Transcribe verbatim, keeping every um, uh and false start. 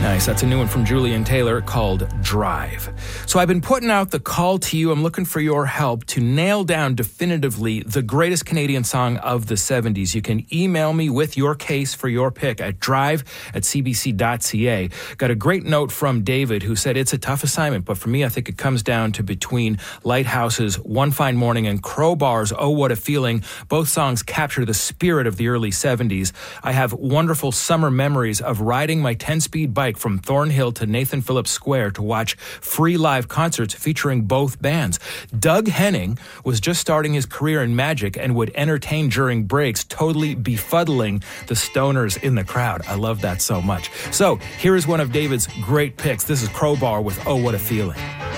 nice. That's a new one from Julian Taylor called Drive. So I've been putting out the call to you. I'm looking for your help to nail down definitively the greatest Canadian song of the seventies. You can email me with your case for your pick at drive at c b c dot c a. Got a great note from David who said it's a tough assignment, but for me, I think it comes down to between Lighthouse's One Fine Morning and Crowbar's Oh What a Feeling. Both songs capture the spirit of the early seventies. I have wonderful summer memories of riding my ten-speed bike from Thornhill to Nathan Phillips Square to watch free live concerts featuring both bands. Doug Henning was just starting his career in magic and would entertain during breaks, totally befuddling the stoners in the crowd. I love that so much. So here is one of David's great picks. This is Crowbar with Oh What a Feeling.